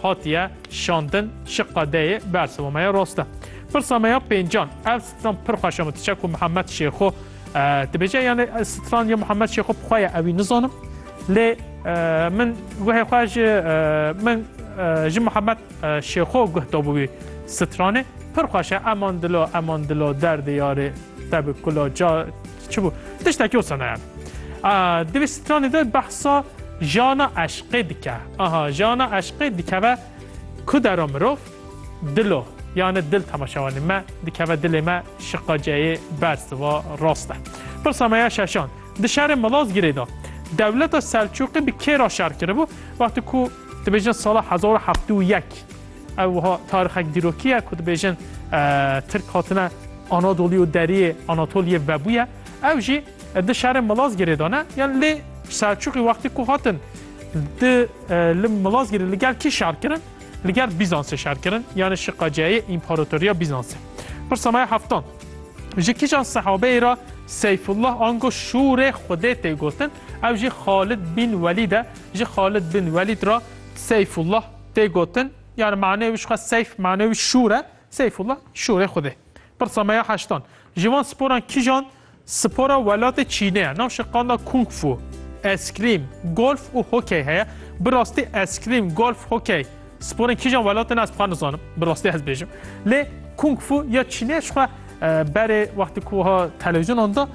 hatiye şandin şiqadeye bersivamaya rasta. Pirsamaya pêncan ev stran pir xweş me diçe ku Mihemed Şêxo dibêje yani stran ya Mihemed Şêxo bixwaye evî nizanim lê min guhê xwe ji min ji Mihemed Şêxo guh dabûyî stranê pir xweş e eman dilo derdê yarê te bi kula ca çi bû tiştekî wisa yani. Divê stranê de behsa jana eşqê dike. Aha jana eşqê dikeve ku dera mirov dilo yani dil temaşavanê me dikeve dilê me şiqaceyê bersiva rast e. Pirsamaya şeşan di şerê Malazgirê da dewleta Selçuqî bi kêra şer kiribû wextî ku dibêjin sala 1071 ew wiha tarixek dîrokî ye ku dibêjin Tirk hatine Anadolî û deriyê Anatoliyê vebûye ew jî di şerê Malazgirê da ne yani lê Selçuqî wextî ku hatin di li Malazgirê li gel kî şer kirin li gel Bizansê şer kirin yani şiqaceyê İmparatoriya Bizansê. Pirsamaya heftan ji kîjan sehabeyê ra Seyfullah ango şûrê Xwedê tê gotin ew jî Xalid bin Welîd e ji Xalid bin Welîd ra Seyfullah tê gotin yani manê wî xwe Seyf manê wî şûr e Seyfullah şûrê Xwedê. Pirsamaya heştan ji van sporan kîjan spora welatê Çînê ye nav şiqanda kung fu eskrim golf û hokey heye bi rastî eskrim golf hokey sporên kîjan welatê ez xwe nizanim bi rastî ez bêjim lê kung fu ya Çînê ji xwe berê wextî ku wiha televîzyonan da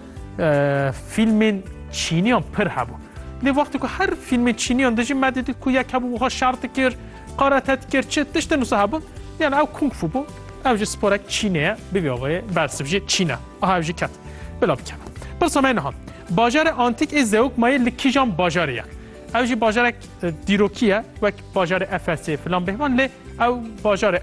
fîlmên Çîniyan pir hebû lê wextî ku her fîlmên Çîniyan de jî me dîdît ku yek hebû wiha şer dikir qarate dikir çi tiştên wisa hebûn yani ew kung fu bû ew jî sporek Çînê ye bi vê awayê bersiv jî Çîne aha ew jî ket bila bikeve. Pirsamaya nihan bajarê antîk ê Zeugmayê li kîjan bajarê ye ew jî bajarek dîrokî ye wek bajarê Efesê filan bêhvan lê ew bajarê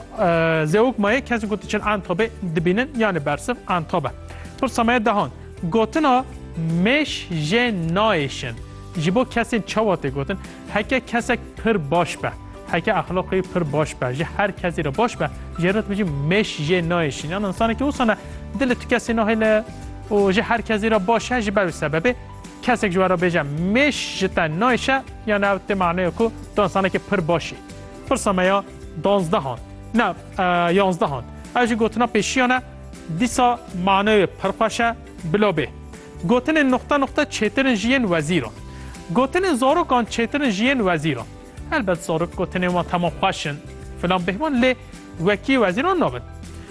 Zeugmayê kesên ku diçin Antobê dibînin yani bersiv Antob e. Pirsamaya dehan gotina mêş jê nayêşin ji bo kesên çawa tê gotin heke kesek pir baş be heke axlaqî pir baş be ji her kesî re baş be jê re dibêjî mêş jê nayêşin yani insanekî wisa ne dilê tu kesê nahêle û ji her kesî re baş e ji ber wî sebebê kesek ji we re bêje mêş ji te nayêşe yani ew tê maneyê ku tu insanekî pir başî. Pirsamaya danzdehan ne yanzdehan ew jî gotina pêşiyan e dîsa maneyê pir xweş e bila bê gotinên noxta noxta çêtirin jiyên wezîran gotinên zarokan çêtirin jiyên wezîran elbet zarok gotinên wan temam xweş in filan bêhvan lê wekî wezîran nabin.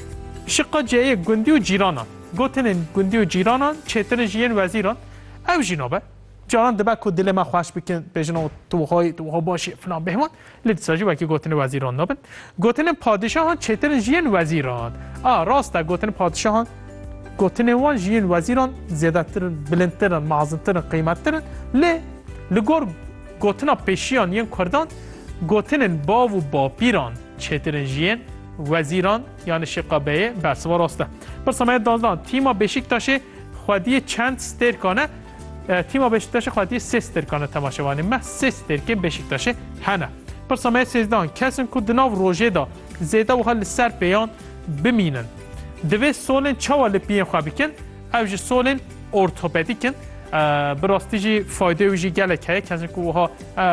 Şiqaceyê gundî û cîranan gotinên gundî û cîranan çêtirin jiyên wezîran ew jî nabe caran dibe ku dilê me xweş bikin bêjin tu wiha başî filan bêhvan lê dîsa jî wekî gotinê wezîran nabin. Gotinên padîşahan çêtirin jiyên wezîran rast e gotinên padîşahan gotinên wan jiyên wezîran zêdetirin bilindtirin mezîntirin qîmettirin lê li gor gotina pêşiyan yên Kurdan gotinên bav û bapîran çêtirin jiyên wezîran yani şiqabeyê bersiva rast e. Pirsamaya danzdan tîma Beşiktaşê xwediyê çend stêrkan e tîma Beşiktaşê xwediyê sê stêrkan e temaşevanê me sê stêrkên Beşiktaşê hene. Pirsamaya sêzdehan kesin ku di nav rojê da zêde wiha li ser pêyan bimînin divê solên çawa li piyên xwe bikin ew jî solên ortopedîk in bi rastî jî faydê wî jî gelek heye kesin ku wiha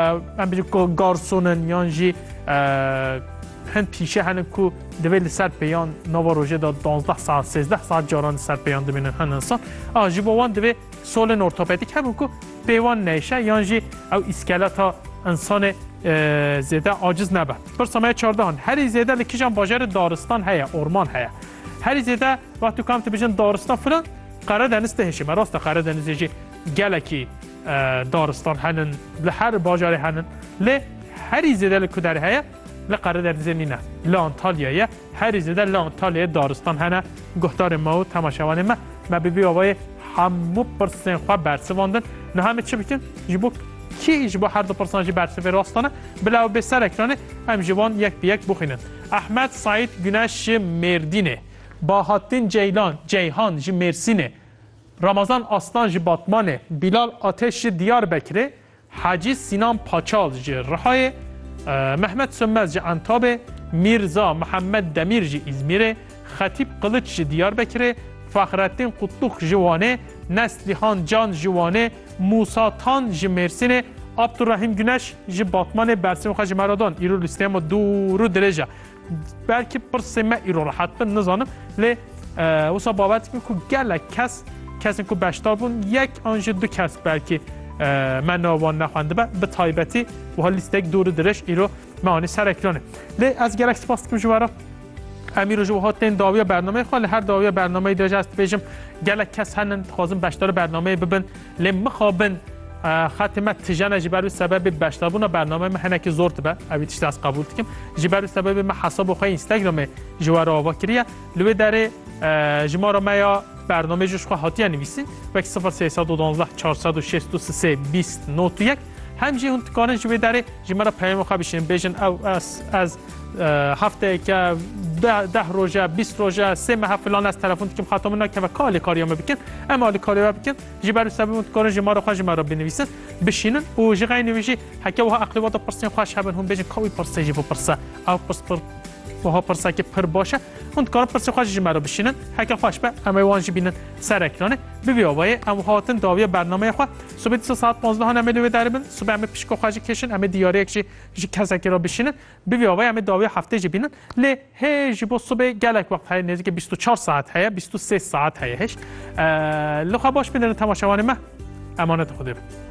em bêjin garsonin yan jî hin pîşe henin ku divê li ser pêyan nava rojê da 12 saat 13 saat caran li ser pêyan dibînin hin insan ji bo wan divê solên ortopedîk hebin ku pêwan neyşe yan jî ew îskeleta insanê zêde aciz nebe. Pirsamaya çardehan herî zêde li kîjan bajarê Daristan heye orman heye herî zêde wextî ku em dibêjin Daristan filan Qaradeniz tê hişîme rast e Qaradenizê jî gelekî Daristan henin li her bajarê henin lê herî zêde li ku derê heye li Qaradenizê nîne li Antalyayê herî zêde li Antalyayê Daristan hene guhdarê me û temaşevanê me me bi vê awayê hemû pirsên xwe bersivandin niha me çi bikin ji bo kî ji bo her du pirsan jî bersivê rastan e bila ew bê ser ekranê em ji wan yek bi yek bixwînin. Ahmed Saîd Güneş ji Mêrdînê Bahattin Ceyhan ji Mêrsînê Ramazan Aslan ji Batmanê Bilal Ateş ji Diyarbekirê Hacî Sinan Paçal ji Rihayê Mehmet Sönmez ji Antabê Mirza Muhammed Demir ji İzmirê Xetîb Qiliç ji Diyarbekirê Fexrettin Qutlux ji Wanê Neslihan Can ji Wanê Musa Tan ji Mêrsînê عبدالرحیم گونش جی باتمان برسیم خواهی مرادان ایرو لیسته ما دورو درجه بلکه پرسه ما ایرو راحت بن نزانم لی وسا بابت که گله کسی که بشتار بون یک آنجا دو کس بلکه من نوان نخوانده به تایبتی و حال لیسته دورو درش ایرو معانی سر اکرانه لی از گلکس پاست که جوارا امیر جو هاتن داوی برنامه خاله هر داوی برنامه داج است بجم گلک کس هنن خازم بشتار برنامه ببن لم خابن خاتمه تجانه جبر سبب بشتابون برنامه مهنه که زورت به اویتش دست قبول کم جبر سبب ما حساب خو اینستاگرام جوار آواکریه لوی در جماره ما یا برنامه جوش خو هاتیه نویسین و 0312 463 20 91 همچنین اون کارن جوی در جماره پیام خو بشین بجن او از هفته که 10 روزه 20 روزه 3 ماه فلان از طرفون که خاطر که کالی کاریام بکن اما کالی کاریام بکن جبر سبب اون کارن جماره خو جماره بنویسن بشینن و جغای نویشی حکی و اقلیات پرسین خوش هبن هم بجن کوی پرسه جیب پرسه او و ها پرسه که پر باشه اون کار پرسه خوش جماره بشینن حکی خوش به اما وانج بینن سر اکرانه ببیاوای ام هاتن داوی برنامه خو صبح ساعت 15 ها نمیدوی دربن صبح ام پیشکو خوش کشن ام دیاری یک چی کسکی را بشینن ببیاوای ام داوی هفته جی بینن ل هج بو صبح گلک وقت های نزدیک 24 ساعت های 23 ساعت های هش لخوا باش بینن تماشاوان ما امانت خدا